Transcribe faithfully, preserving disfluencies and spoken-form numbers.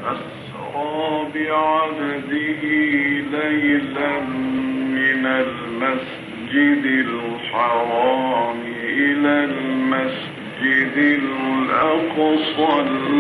أسرى بعبده ليلا من المسجد الحرام إلى المسجد الأقصى